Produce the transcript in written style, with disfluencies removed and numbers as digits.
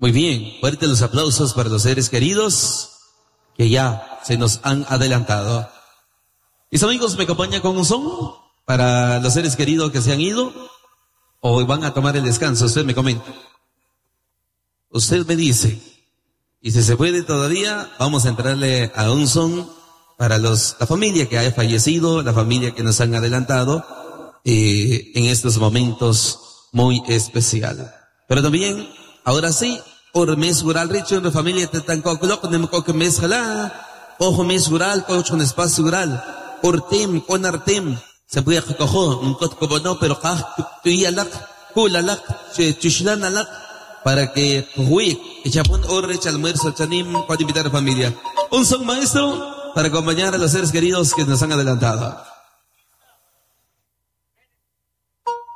Muy bien, fuertes los aplausos para los seres queridos que ya se nos han adelantado. Mis amigos, ¿me acompañan con un son para los seres queridos que se han ido o van a tomar el descanso? Usted me comenta. Usted me dice. Y si se puede todavía, vamos a entrarle a un son para la familia que haya fallecido, la familia que nos han adelantado en estos momentos muy especial. Pero también, ahora sí, por mes gural richo en la familia te tan cocolok, nem coque mes jala, ojo mes gural, cocho en espacio gural, ortem, con artem, se puede cojo, un cot como no, pero tuyalak, kulalak, chushlanalak, para que huik, y chapón orrech almuerzo chanim, para invitar a la familia. Un son maestro para acompañar a los seres queridos que nos han adelantado.